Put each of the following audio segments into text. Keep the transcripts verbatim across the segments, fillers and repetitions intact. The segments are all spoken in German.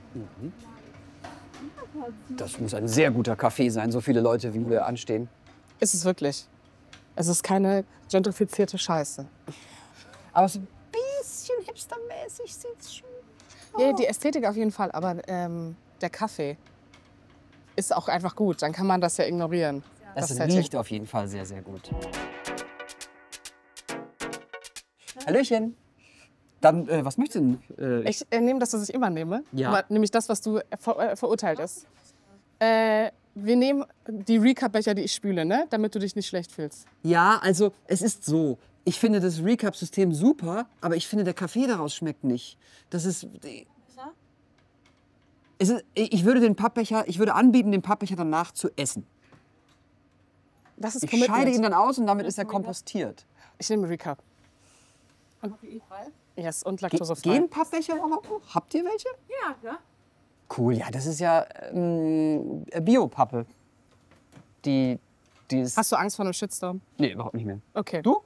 Mhm. Das muss ein sehr guter Kaffee sein, so viele Leute wie wir anstehen. Ist es wirklich. Es ist keine gentrifizierte Scheiße. Aber so ein bisschen hipstermäßig sieht's schon. Oh. Ja, die Ästhetik auf jeden Fall, aber ähm, der Kaffee ist auch einfach gut. Dann kann man das ja ignorieren. Das, das riecht auf jeden Fall sehr, sehr gut. Hallöchen. Dann, äh, was möchtest du denn? Äh, ich äh, nehme das, was ich immer nehme. Ja. Aber, nämlich das, was du ver äh, verurteilt ist. Äh, wir nehmen die Recap-Becher, die ich spüle, ne? Damit du dich nicht schlecht fühlst. Ja, also es ist so. Ich finde das Recap-System super, aber ich finde, der Kaffee daraus schmeckt nicht. Das ist... Es ist ich würde den Pappbecher, ich würde anbieten, den Pappbecher danach zu essen. Das ist Ich Commitment. scheide ihn dann aus und damit ist er kompostiert. Ich nehme Recap. Koffeinfrei? Yes, und Ge laktosefrei. gehen Pappbecher auch noch? Habt ihr welche? Ja, ja. Cool, ja, das ist ja ähm, Biopappe. Die, die ist... Hast du Angst vor einem Shitstorm? Nee, überhaupt nicht mehr. Okay. Du?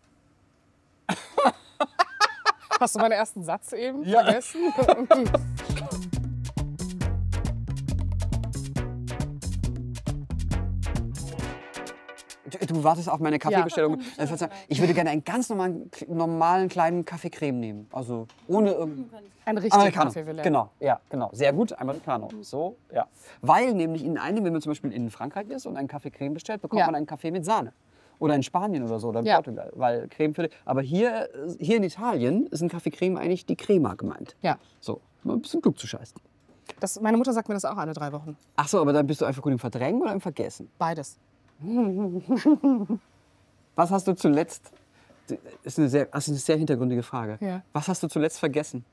Hast du meinen ersten Satz eben Ja. vergessen? Du, du wartest auf meine Kaffeebestellung. Ja. Ich würde gerne einen ganz normalen, normalen kleinen Kaffeecreme nehmen. Also ohne irgendein... Ein richtiger Americano. Kaffee will er. Genau, ja, genau. Sehr gut, Americano. So, ja. Weil nämlich in einem, wenn man zum Beispiel in Frankreich ist und einen Kaffeecreme bestellt, bekommt Ja. man einen Kaffee mit Sahne. Oder in Spanien oder so, oder in Ja. Portugal. Weil Creme für... Aber hier, hier in Italien ist ein Kaffeecreme eigentlich die Crema gemeint. Ja. So, mal ein bisschen klug zu scheißen. Das, meine Mutter sagt mir das auch alle drei Wochen. Ach so, aber dann bist du einfach gut im Verdrängen oder im Vergessen? Beides. Was hast du zuletzt... Das ist eine sehr, das ist eine sehr hintergründige Frage. Ja. Was hast du zuletzt vergessen?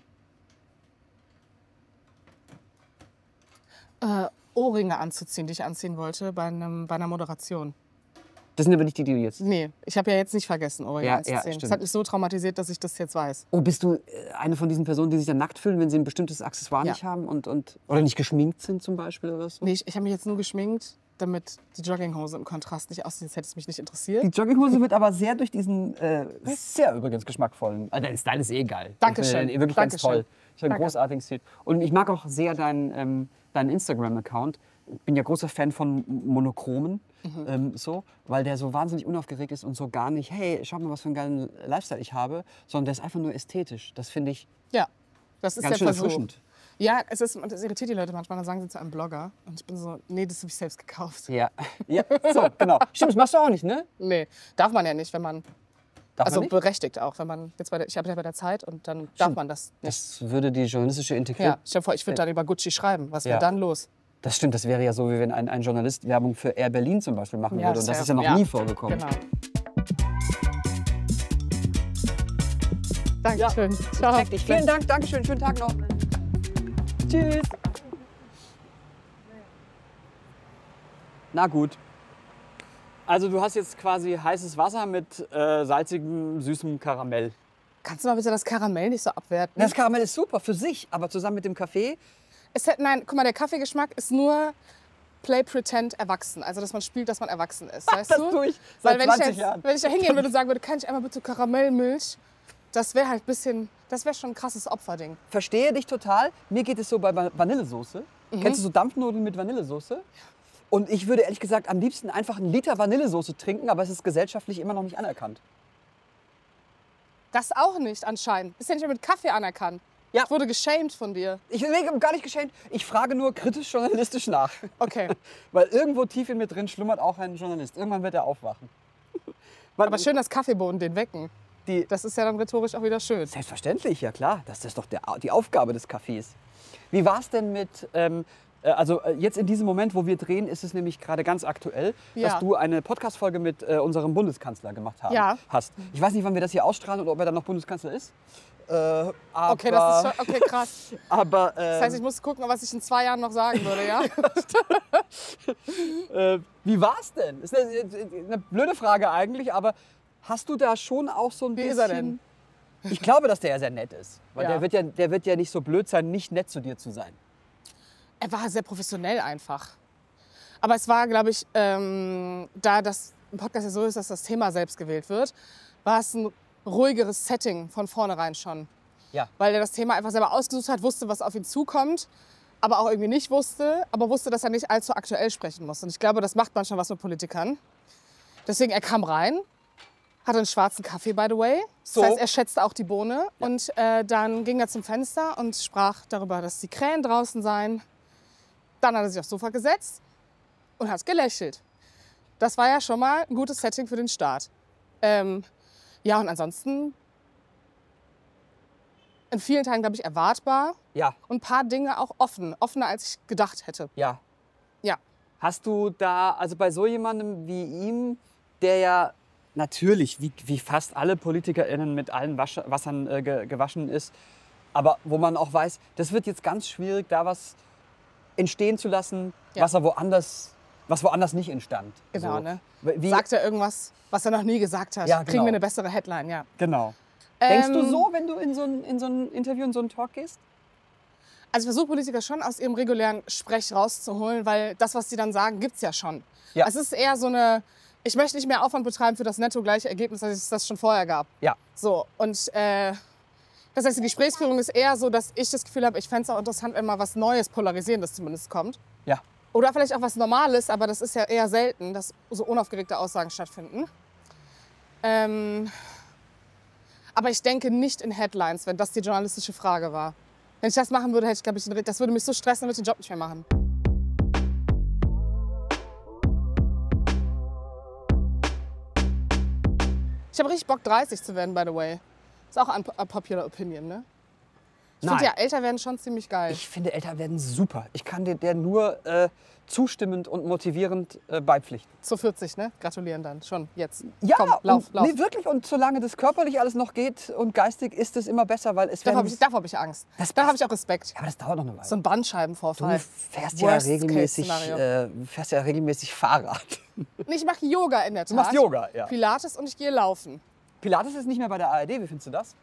Äh, Ohrringe anzuziehen, die ich anziehen wollte bei, einem, bei einer Moderation. Das sind aber nicht die, die du jetzt... Nee, ich habe ja jetzt nicht vergessen, Ohrringe Ja, ja, anzuziehen. stimmt. Das hat mich so traumatisiert, dass ich das jetzt weiß. Oh, bist du äh, eine von diesen Personen, die sich dann nackt fühlen, wenn sie ein bestimmtes Accessoire Ja. nicht haben und, und oder nicht geschminkt sind zum Beispiel oder so? Nee, ich, ich habe mich jetzt nur geschminkt, damit die Jogginghose im Kontrast nicht aussieht, als hätte es mich nicht interessiert. Die Jogginghose wird aber sehr durch diesen äh, sehr übrigens geschmackvollen. Also dein Style ist eh geil. Dankeschön. Ich finde den wirklich ganz Dankeschön. toll. Ich habe einen Danke. großartigen Stil. Und ich mag auch sehr deinen, ähm, deinen Instagram-Account. Ich bin ja großer Fan von Monochromen, Mhm. ähm, so, weil der so wahnsinnig unaufgeregt ist und so gar nicht, hey, schau mal, was für einen geilen Lifestyle ich habe, sondern der ist einfach nur ästhetisch. Das finde ich Ja, das ist ganz der schön Versuch. erfrischend. Ja, es ist, das irritiert die Leute manchmal, dann sagen sie zu einem Blogger. Und ich bin so, nee, das habe ich selbst gekauft. Ja, ja, so, genau. Stimmt, das machst du auch nicht, ne? Nee, darf man ja nicht, wenn man, Darf also man nicht? berechtigt auch, wenn man, jetzt bei der, ich arbeite ja bei der Zeit und dann darf Stimmt. man das nicht. Das würde die journalistische Integrität... Ja, stell dir vor, ich würde dann über Gucci schreiben. Was wäre Ja. dann los? Das stimmt, das wäre ja so, wie wenn ein, ein Journalist Werbung für Air Berlin zum Beispiel machen Ja, würde. das Und das wär- ist ja noch ja. nie vorgekommen. Genau. Dankeschön. Ciao. Perfekt. Vielen Dank, Dankeschön, schönen Tag noch. Tschüss. Na gut. Also du hast jetzt quasi heißes Wasser mit äh, salzigem, süßem Karamell. Kannst du mal bitte das Karamell nicht so abwerten? Das Karamell ist super für sich, aber zusammen mit dem Kaffee... Es hat, nein, guck mal, der Kaffeegeschmack ist nur Play Pretend erwachsen. Also, dass man spielt, dass man erwachsen ist. Weißt Das du? tue ich Weil seit wenn ich, zwanzig jetzt, Jahren. wenn ich da hingehen würde und sagen würde, kann ich einmal bitte Karamellmilch, das wäre halt ein bisschen, das wäre schon ein krasses Opferding. Verstehe dich total. Mir geht es so bei Va- Vanillesoße. Mhm. Kennst du so Dampfnudeln mit Vanillesoße? Und ich würde ehrlich gesagt am liebsten einfach einen Liter Vanillesoße trinken, aber es ist gesellschaftlich immer noch nicht anerkannt. Das auch nicht anscheinend. Ist ja nicht mehr mit Kaffee anerkannt. Ja. Ich wurde geschämt von dir. Ich bin gar nicht geschämt. Ich frage nur kritisch journalistisch nach. Okay. Weil irgendwo tief in mir drin schlummert auch ein Journalist. Irgendwann wird er aufwachen. Weil- Aber schön, dass Kaffeebohnen den wecken. Die, Das ist ja dann rhetorisch auch wieder schön. Selbstverständlich, ja klar. Das ist doch der, die Aufgabe des Cafés. Wie war es denn mit, ähm, äh, also äh, jetzt in diesem Moment, wo wir drehen, ist es nämlich gerade ganz aktuell, Ja. dass du eine Podcast-Folge mit äh, unserem Bundeskanzler gemacht haben, Ja. hast. Ich weiß nicht, wann wir das hier ausstrahlen oder ob er dann noch Bundeskanzler ist. Äh, aber, Okay, das ist schon, okay, krass. aber äh, Das heißt, ich muss gucken, was ich in zwei Jahren noch sagen würde, ja? äh, wie war es denn? Ist eine, eine blöde Frage eigentlich, aber hast du da schon auch so ein Wie bisschen... ist er denn? Ich glaube, dass der ja sehr nett ist. Weil Ja. der, wird ja, der wird ja nicht so blöd sein, nicht nett zu dir zu sein. Er war sehr professionell einfach. Aber es war, glaube ich, ähm, da das im Podcast ja so ist, dass das Thema selbst gewählt wird, war es ein ruhigeres Setting von vornherein schon. Ja. Weil er das Thema einfach selber ausgesucht hat, wusste, was auf ihn zukommt, aber auch irgendwie nicht wusste, aber wusste, dass er nicht allzu aktuell sprechen muss. Und ich glaube, das macht manchmal was mit Politikern. Deswegen, er kam rein, hatte einen schwarzen Kaffee, by the way. Das So. heißt, er schätzte auch die Bohne. Und äh, dann ging er zum Fenster und sprach darüber, dass die Krähen draußen seien. Dann hat er sich aufs Sofa gesetzt und hat gelächelt. Das war ja schon mal ein gutes Setting für den Start. Ähm, ja, und ansonsten in vielen Teilen, glaube ich, erwartbar. Ja, Und ein paar Dinge auch offen. Offener, als ich gedacht hätte. ja. Ja. Hast du da, also bei so jemandem wie ihm, der ja natürlich, wie, wie fast alle PolitikerInnen mit allen Wasch, Wassern äh, ge, gewaschen ist, aber wo man auch weiß, das wird jetzt ganz schwierig, da was entstehen zu lassen, Ja. was er woanders, was woanders nicht entstand. Genau, So. ne? Wie, Sagt er irgendwas, was er noch nie gesagt hat? Ja, Kriegen genau. wir eine bessere Headline, ja. Genau. Denkst du Ähm, so, wenn du in so ein, in so ein Interview, in so einen Talk gehst? Also ich versuche Politiker schon aus ihrem regulären Sprech rauszuholen, weil das, was sie dann sagen, gibt es ja schon. Ja. Es ist eher so eine, ich möchte nicht mehr Aufwand betreiben für das netto gleiche Ergebnis, als es das schon vorher gab. Ja. So, und äh, das heißt, die Gesprächsführung ist eher so, dass ich das Gefühl habe, ich fände es auch interessant, wenn mal was Neues, Polarisierendes zumindest kommt. Ja. Oder vielleicht auch was Normales, aber das ist ja eher selten, dass so unaufgeregte Aussagen stattfinden. Ähm, aber ich denke nicht in Headlines, wenn das die journalistische Frage war. Wenn ich das machen würde, hätte ich, glaube ich, den- das würde mich so stressen, dann würde ich den Job nicht mehr machen. Ich habe richtig Bock, dreißig zu werden, by the way. Ist auch ein popular opinion, ne? Ich finde Nein. ja, älter werden schon ziemlich geil. Ich finde, älter werden super. Ich kann dir der nur äh, zustimmend und motivierend äh, beipflichten. Zu vierzig, ne? Gratulieren dann, schon, jetzt. Ja, Komm, lauf, und, lauf. Nee, wirklich. Und solange das körperlich alles noch geht und geistig, ist es immer besser, weil es Davor werden... habe ich, davor hab ich Angst. Das Da habe ich auch Respekt. Ja, aber das dauert noch eine Weile. So ein Bandscheibenvorfall. Du fährst ja, Worst regelmäßig, Case Szenario. äh, fährst ja regelmäßig Fahrrad. Nee, ich mache Yoga in der Tat. Du machst Yoga, ja. Pilates und ich gehe laufen. Pilates ist nicht mehr bei der A R D. Wie findest du das?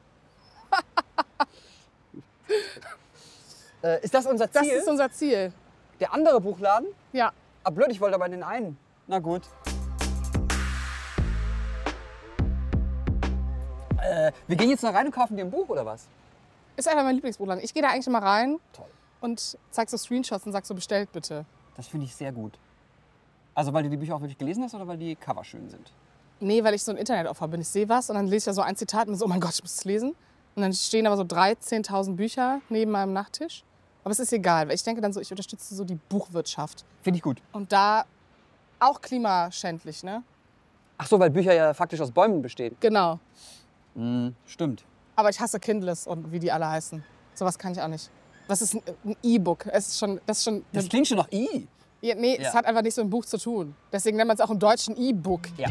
äh, ist das unser Ziel? Das ist unser Ziel. Der andere Buchladen? Ja. Ah, blöd, ich wollte aber in den einen. Na gut. Äh, wir gehen jetzt noch rein und kaufen dir ein Buch, oder was? Ist einfach mein Lieblingsbuchladen. Ich gehe da eigentlich immer rein Toll. und zeig so Screenshots und sag so, bestellt bitte. Das finde ich sehr gut. Also, weil du die Bücher auch wirklich gelesen hast oder weil die Cover schön sind? Nee, weil ich so ein Internetopfer bin. Ich sehe was und dann lese ich da so ein Zitat und so, oh mein Gott, ich muss es lesen. Und dann stehen aber so dreizehntausend Bücher neben meinem Nachttisch. Aber es ist egal, weil ich denke dann so, ich unterstütze so die Buchwirtschaft. Finde ich gut. Und da auch klimaschändlich, ne? Ach so, weil Bücher ja faktisch aus Bäumen bestehen. Genau. Mhm, stimmt. Aber ich hasse Kindles und wie die alle heißen. Sowas kann ich auch nicht. Was ist ein ein E-Book? Es ist schon, das ist schon. Das klingt schon nach I. Ja, nee, Ja. es hat einfach nicht so ein Buch zu tun. Deswegen nennt man es auch im Deutschen E-Book. Ja.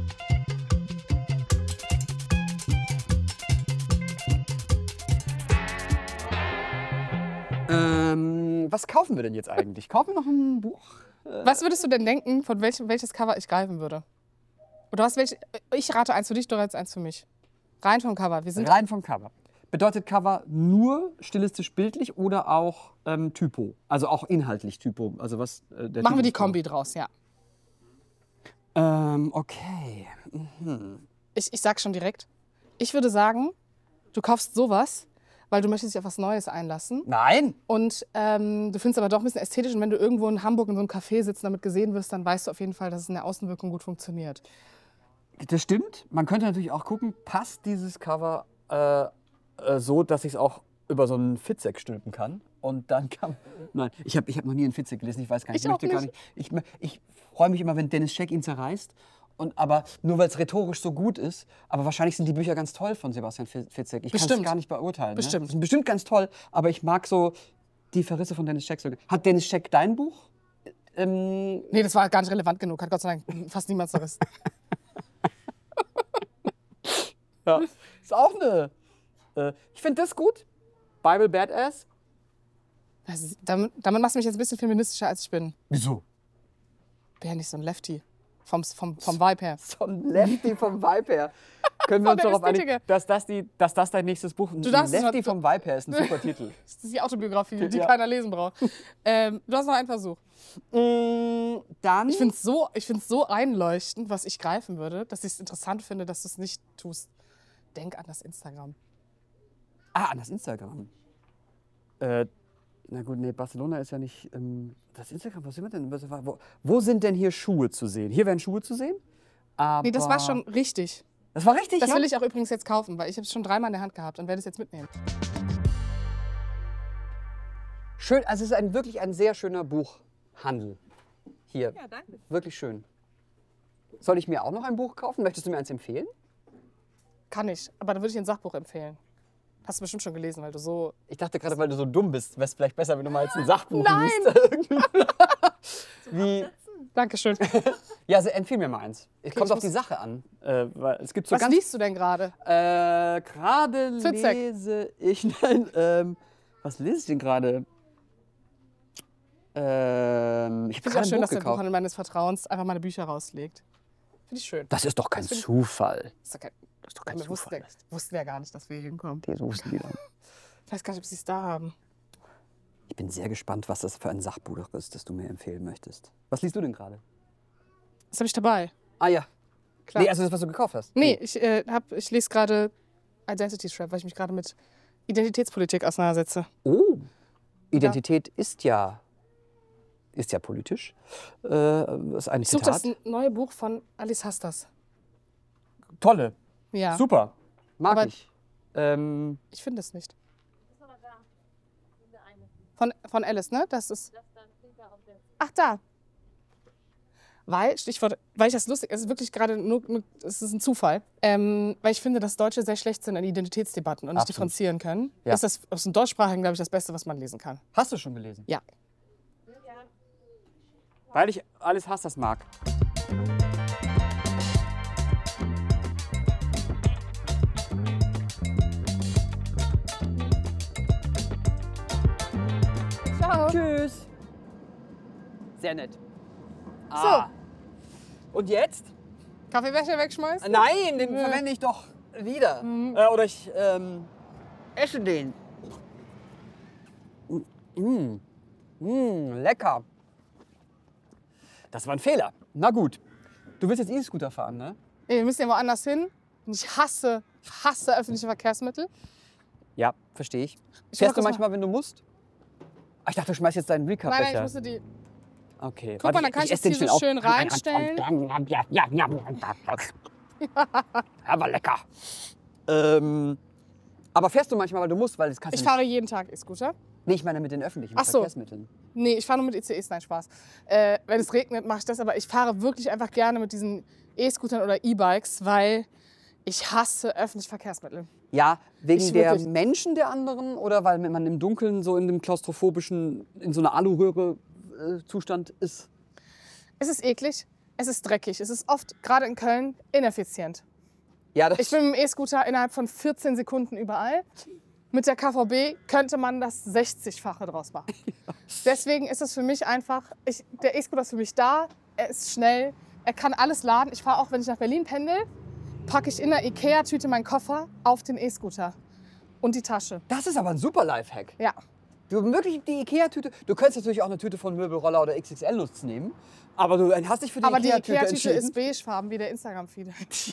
Ähm, was kaufen wir denn jetzt eigentlich? Kaufen wir noch ein Buch? Was würdest du denn denken, von welchem, welches Cover ich greifen würde? Oder was welche, ich rate eins für dich, du ratest eins für mich. Rein vom Cover. Wir sind Rein vom Cover. Bedeutet Cover nur stilistisch bildlich oder auch ähm, Typo? Also auch inhaltlich Typo? Also was, äh, der Machen wir die Typo- Kombi draus, ja. Ähm, okay. Ich, ich sag schon direkt. Ich würde sagen, du kaufst sowas, weil du möchtest dich auf was Neues einlassen. Nein! Und ähm, du findest aber doch ein bisschen ästhetisch. Und wenn du irgendwo in Hamburg in so einem Café sitzt und damit gesehen wirst, dann weißt du auf jeden Fall, dass es in der Außenwirkung gut funktioniert. Das stimmt. Man könnte natürlich auch gucken, passt dieses Cover äh, äh, so, dass ich es auch über so einen Fitzek stülpen kann. Und dann kann. Nein, ich habe ich hab noch nie einen Fitzek gelesen. Ich weiß gar nicht. Ich auch möchte gar nicht. nicht. Ich, mö- ich freue mich immer, wenn Dennis Scheck ihn zerreißt. Und aber nur weil es rhetorisch so gut ist. Aber wahrscheinlich sind die Bücher ganz toll von Sebastian Fi- Fitzek. Ich kann es Bestimmt. gar nicht beurteilen. Bestimmt. Ne? Die sind bestimmt ganz toll. Aber ich mag so die Verrisse von Dennis Scheck so. Hat Dennis Scheck dein Buch? Ähm, Nee, das war gar nicht relevant genug. Hat Gott sei Dank fast niemand zerrissen. Ja. Ist auch eine. Äh, ich finde das gut. Bible Badass. Also, damit, damit machst du mich jetzt ein bisschen feministischer, als ich bin. Wieso? Bin ja nicht so ein Lefty. Vom, vom, vom Vibe her. So ein Lefty vom Vibe her. Können wir Von uns der darauf einigen, Ästhetik her. dass das, die, dass das dein nächstes Buch ist? Du darfst es Lefty mal- vom Vibe her ist ein super Titel. Das ist die Autobiografie, die Ja. keiner lesen braucht. Ähm, du hast noch einen Versuch. Mm, Dann. Ich finde es so, ich find's so einleuchtend, was ich greifen würde, dass ich es interessant finde, dass du es nicht tust. Denk an das Instagram. Ah, an das Instagram. Äh, na gut, nee, Barcelona ist ja nicht... Ähm, das Instagram, was sind wir denn? Was- Wo, wo sind denn hier Schuhe zu sehen? Hier wären Schuhe zu sehen? Aber Nee, das war schon richtig. Das war richtig, Das ja? will ich auch übrigens jetzt kaufen, weil ich habe es schon dreimal in der Hand gehabt und werde es jetzt mitnehmen. Schön, also es ist ein, wirklich ein sehr schöner Buchhandel. Hier. Ja, danke. Wirklich schön. Soll ich mir auch noch ein Buch kaufen? Möchtest du mir eins empfehlen? Kann ich, aber dann würde ich ein Sachbuch empfehlen. Hast du bestimmt schon gelesen, weil du so... Ich dachte gerade, weil du so dumm bist, wäre es vielleicht besser, wenn du mal jetzt ein Sachbuch Nein! liest. Wie? Dankeschön. Ja, also empfehl mir mal eins. Es kommt ich auf die muss- Sache an. Äh, weil es gibt so Was ganz, liest du denn gerade? Äh, gerade Fitzek. lese ich... Nein, ähm, was lese ich denn gerade? Ähm, ich habe Finde ich auch gerade schön, ein Buch dass der gekauft. Buchhandel meines Vertrauens einfach meine Bücher rauslegt. Finde ich schön. Das ist doch kein Das find ich- Zufall. Das ist doch kein, Das ist doch kein wir wussten, Zufall. ja, wussten ja gar nicht, dass wir hier hinkommen. Die wussten die doch. Ich weiß gar nicht, ob sie es da haben. Ich bin sehr gespannt, was das für ein Sachbuch ist, das du mir empfehlen möchtest. Was liest du denn gerade? Das habe ich dabei. Ah ja. Klar. Nee, also das, was du gekauft hast. Nee, ich, äh, hab, ich lese gerade Identity Trap, weil ich mich gerade mit Identitätspolitik auseinandersetze. Oh, Identität ist ja ist ja politisch. Äh, das ist ein Ich suche Zitat. das neue Buch von Alice Hastas. Tolle, Ja, super, mag Aber- ich. Ähm, ich finde es nicht. Ist aber da. Diese eine. Von, von Alice, ne? Das ist. Das dann steht da auf der. Ach, da. Weil, Stichwort, weil ich das lustig, es ist wirklich gerade nur, nur, es ist ein Zufall, ähm, weil ich finde, dass Deutsche sehr schlecht sind in Identitätsdebatten und nicht Absolut. differenzieren können. Ja. Ist das aus dem Deutschsprachigen, glaube ich, das Beste, was man lesen kann. hast du schon gelesen? Ja. Weil ich alles Hass das mag. Ciao. Tschüss. Sehr nett. Ah. Und jetzt? Kaffeebecher wegschmeißen? Nein, den Nö. verwende ich doch wieder. Äh, oder ich ähm, esse den. Mm. Mm, lecker. Das war ein Fehler. Na gut. Du willst jetzt E-Scooter fahren, ne? Nee, wir müssen ja woanders hin. Und ich hasse, hasse öffentliche Verkehrsmittel. Ja, verstehe ich. Ich Fährst mach du das manchmal, wenn du musst? Ach, ich dachte, du schmeißt jetzt deinen Nein, nein, ich Recap-Becher. musste die. Okay. Guck mal, dann kann ich das hier so schön reinstellen. Ja, ja, ja. Ja, war lecker. Ähm, aber fährst du manchmal, weil du musst, weil das kannst du Ich nicht. fahre jeden Tag E-Scooter. Nee, ich meine mit den öffentlichen Ach so. Verkehrsmitteln. Nee, ich fahre nur mit E C Es, nein, Spaß. Äh, wenn es regnet, mache ich das, aber ich fahre wirklich einfach gerne mit diesen E-Scootern oder E-Bikes, weil ich hasse öffentliche Verkehrsmittel. Ja, wegen Ich der wirklich- Menschen der anderen oder weil man im Dunkeln so in dem klaustrophobischen, in so einer Aluröhre-Zustand ist? Es ist eklig, es ist dreckig, es ist oft, gerade in Köln, ineffizient. Ja, das Ich bin mit dem E-Scooter innerhalb von vierzehn Sekunden überall. Mit der K V B könnte man das sechzigfache draus machen. Deswegen ist es für mich einfach, ich, der E-Scooter ist für mich da, er ist schnell, er kann alles laden. Ich fahre auch, wenn ich nach Berlin pendel, packe ich in der Ikea-Tüte meinen Koffer auf den E-Scooter und die Tasche. das ist aber ein super Lifehack. Ja, Du wirklich die Ikea-Tüte. Du könntest natürlich auch eine Tüte von Möbelroller oder X X L-Lutz nehmen. Aber du hast dich für die aber die Ikea-Tüte Ikea-Tüte entschieden. ist beigefarben wie der Instagram-Feed.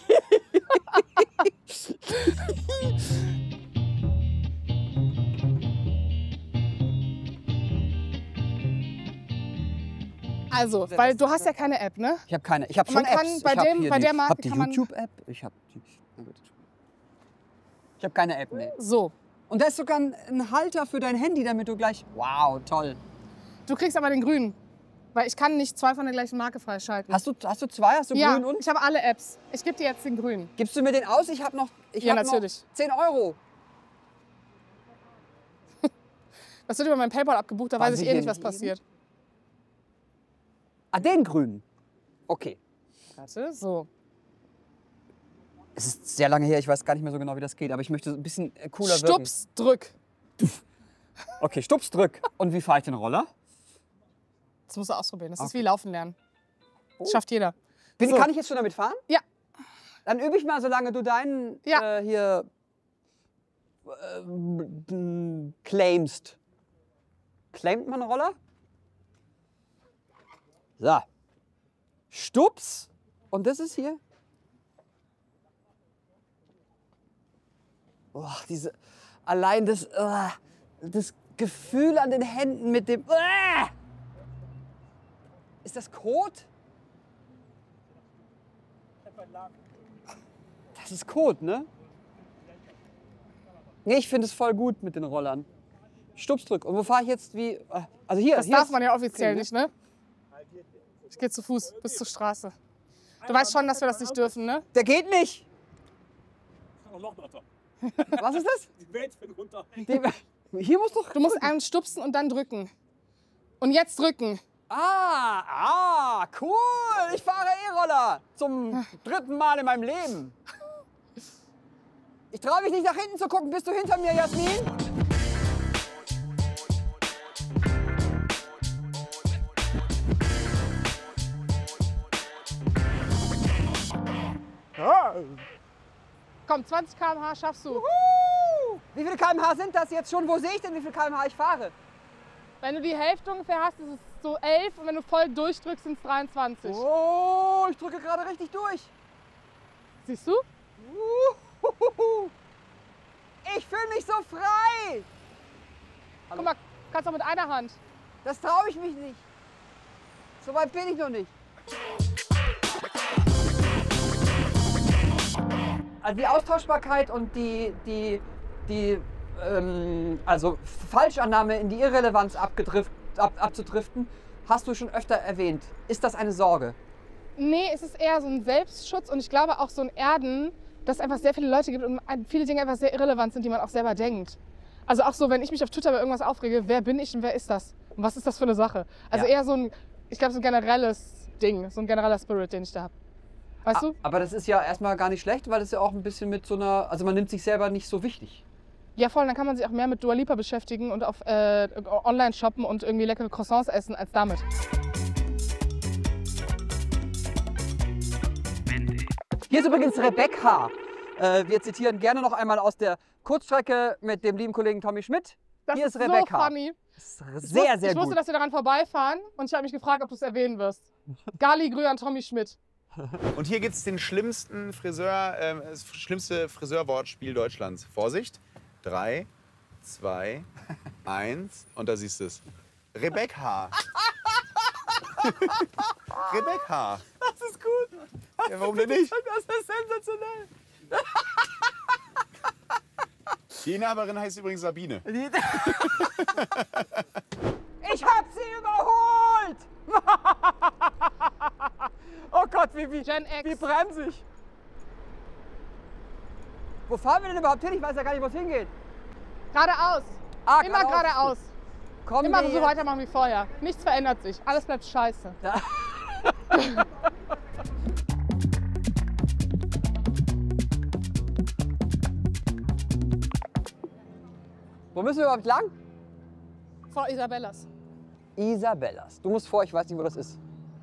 Also, weil du hast ja keine App, ne? Ich habe keine. Ich habe Und schon man kann Apps. bei ich hab dem- hier bei die, der Marke hab die kann man- YouTube-App. Ich habe die. na gut. Ich habe keine App, nee. So. Und da ist sogar ein, ein Halter für dein Handy, damit du gleich. Wow, toll. Du kriegst aber den grünen. Weil ich kann nicht zwei von der gleichen Marke freischalten. Hast du, hast du zwei? Hast du ja, grün und? ich habe alle Apps. Ich gebe dir jetzt den grünen. Gibst du mir den aus? Ich habe noch. Ich Ja, hab natürlich. Noch zehn Euro. Das wird über mein PayPal abgebucht, da Waren weiß Sie ich eh hier nicht, was in passiert. Ah, den grünen. Okay. Warte, so. Es ist sehr lange her, ich weiß gar nicht mehr so genau, wie das geht, aber ich möchte so ein bisschen äh, cooler wirken. Stups, drück. Okay, Stups, drück. Und wie fahre ich den Roller? Das musst du ausprobieren. Das ist Okay. wie Laufen lernen. Das schafft jeder. Bin, So. Kann ich jetzt schon damit fahren? Ja. Dann übe ich mal, solange du deinen Ja. äh, hier äh, m- claimst. Claimt man einen Roller? So. Stups. Und das ist hier. Boah, diese. allein das, uh, das Gefühl an den Händen mit dem... Uh, ist das Kot? Das ist Kot, ne? Nee, ich finde es voll gut mit den Rollern. Stupsdrück. Und wo fahre ich jetzt wie... Also hier. Das hier darf ist- man ja offiziell okay, nicht, ne? Ich gehe zu Fuß bis zur Straße. Du weißt schon, dass wir das nicht dürfen, ne? Der geht nicht. Noch runter. Was ist das? Die Welt fällt runter. Die, hier muss doch... Du musst einen stupsen und dann drücken. Und jetzt drücken. Ah, ah, cool. Ich fahre E-Roller zum dritten Mal in meinem Leben. Ich traue mich nicht nach hinten zu gucken. Bist du hinter mir, Jasmin? Komm, zwanzig Kilometer pro Stunde schaffst du. Wuhu. Wie viele Kilometer pro Stunde sind das jetzt schon? Wo sehe ich denn, wie viele Kilometer pro Stunde ich fahre? Wenn du die Hälfte ungefähr hast, ist es so elf. Und wenn du voll durchdrückst, sind es dreiundzwanzig. Oh, ich drücke gerade richtig durch. Siehst du? Wuhu. Ich fühle mich so frei. Guck mal, kannst auch mit einer Hand. Das traue ich mich nicht. So weit bin ich noch nicht. Also die Austauschbarkeit und die, die, die ähm, also Falschannahme in die Irrelevanz abgedrift, ab, abzudriften, hast du schon öfter erwähnt. Ist das eine Sorge? Nee, es ist eher so ein Selbstschutz und ich glaube auch so ein Erden, dass es einfach sehr viele Leute gibt und viele Dinge einfach sehr irrelevant sind, die man auch selber denkt. Also auch so, wenn ich mich auf Twitter über irgendwas aufrege, wer bin ich und wer ist das? Und was ist das für eine Sache? Also Ja. eher so ein, ich glaube, so ein generelles Ding, so ein genereller Spirit, den ich da habe. Weißt du? Aber das ist ja erstmal gar nicht schlecht, weil das ja auch ein bisschen mit so einer, also man nimmt sich selber nicht so wichtig. Ja, voll, dann kann man sich auch mehr mit Dua Lipa beschäftigen und auf äh, online shoppen und irgendwie leckere Croissants essen als damit. Hier ist übrigens Rebecca. Äh, wir zitieren gerne noch einmal aus der Kurzstrecke mit dem lieben Kollegen Tommy Schmidt. Das Hier ist ist Rebecca. so funny. Das ist Ich sehr, wusste, sehr ich wusste, gut. dass wir daran vorbeifahren und ich habe mich gefragt, ob du es erwähnen wirst. Gali Grü an Tommy Schmidt. Und hier gibt es den schlimmsten Friseur, äh, das schlimmste Friseurwortspiel Deutschlands. Vorsicht. Drei, zwei, eins. Und da siehst du es. Rebecca. Rebecca. Das ist gut. Ja, warum denn nicht? Das ist sensationell. Die Inhaberin heißt übrigens Sabine. Ich hab sie überholt! Oh Gott, wie, wie, Gen X. wie bremse ich? Wo fahren wir denn überhaupt hin? Ich weiß ja gar nicht, wo es hingeht. Geradeaus. Ah, Immer geradeaus. Kommen Immer wir so jetzt- weitermachen wie vorher. Nichts verändert sich. Alles bleibt scheiße. Wo müssen wir überhaupt lang? Frau Isabellas. Isabellas. Du musst vor, ich weiß nicht, wo das ist.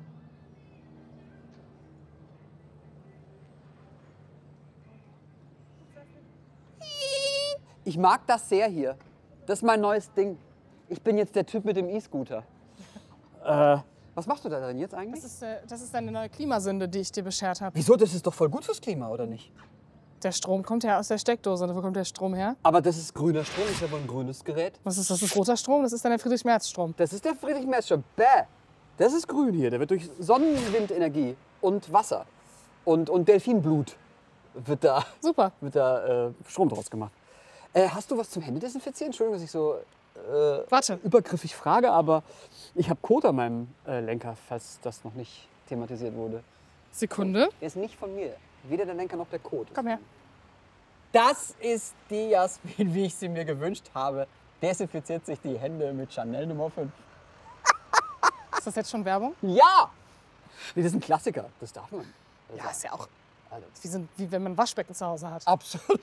Ich mag das sehr hier. Das ist mein neues Ding. Ich bin jetzt der Typ mit dem E-Scooter. Äh, was machst du da drin jetzt eigentlich? Das ist, äh, das ist deine neue Klimasünde, die ich dir beschert habe. Wieso? Das ist doch voll gut fürs Klima, oder nicht? Der Strom kommt ja aus der Steckdose. Wo kommt der Strom her? Aber das ist grüner Strom, das ist ja wohl ein grünes Gerät. Was ist das? Das ist roter Strom? Das ist dann der Friedrich-Merz-Strom. Das ist der Friedrich-Merz-Strom. Bäh. Das ist grün hier. Der wird durch Sonnenwindenergie und Wasser und, und Delfinblut wird da, Super. wird da äh, Strom draus gemacht. Äh, hast du was zum Händedesinfizieren? Entschuldigung, dass ich so äh, Warte. übergriffig frage, aber ich habe Kot an meinem äh, Lenker, falls das noch nicht thematisiert wurde. Sekunde. Der ist nicht von mir. Weder der Lenker noch der Kot. Komm her. Das ist die Jasmin, wie ich sie mir gewünscht habe. Desinfiziert sich die Hände mit Chanel Nummer fünf. Ist das jetzt schon Werbung? Ja! Nee, das ist ein Klassiker. Das darf man. Das Ja, darf- ist ja auch Also, wie, sind, wie wenn man ein Waschbecken zu Hause hat. absolut.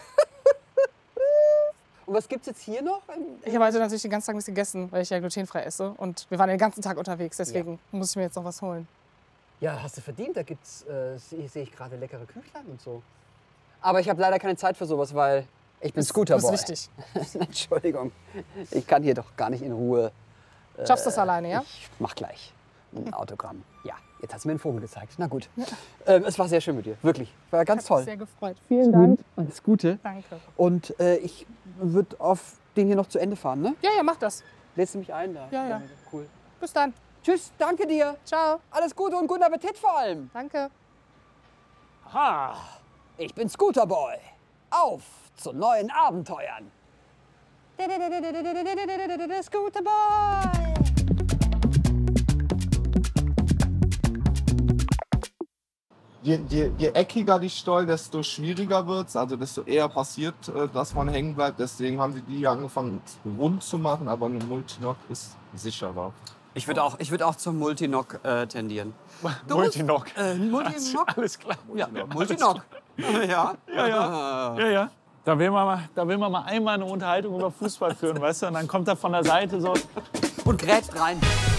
Und was gibt's jetzt hier noch? Ich habe heute natürlich den ganzen Tag nichts gegessen, weil ich ja glutenfrei esse. Und wir waren den ganzen Tag unterwegs, deswegen muss ich mir jetzt noch was holen. Ja, hast du verdient. Da gibt's, äh, sehe seh ich gerade, leckere Küchlein und so. Aber ich habe leider keine Zeit für sowas, weil ich bin Scooterboy. Das ist wichtig. Entschuldigung. Ich kann hier doch gar nicht in Ruhe. Schaffst du das alleine, ja? Ich mach gleich. Ein Autogramm. Ja, jetzt hast du mir einen Vogel gezeigt. Na gut. Ähm, es war sehr schön mit dir, wirklich. War ganz Hat mich toll. sehr gefreut. Vielen Dank. Alles Gute. Danke. Und äh, ich würde auf den hier noch zu Ende fahren, ne? Ja, ja, mach das. Lädst du mich ein da? Ja, ja. Cool. Bis dann. Tschüss, danke dir. Ciao. Alles Gute und guten Appetit vor allem. Danke. Ha, ich bin Scooterboy. Auf zu neuen Abenteuern. Scooterboy. Je, je, je eckiger die Stollen, desto schwieriger wird es, also desto eher passiert, äh, dass man hängen bleibt. Deswegen haben sie die angefangen rund zu machen, aber eine Multinock ist sicherer. Ich würde auch, ich würd auch zum Multinock äh, tendieren. Du Multinock. musst- Äh, Multinock? Alles klar. Ja, Multinock. Ja. Ja, ja. Ja, ja. Da will, man mal, da will man mal einmal eine Unterhaltung über Fußball führen, weißt du? Und dann kommt er von der Seite so. Und grätscht rein.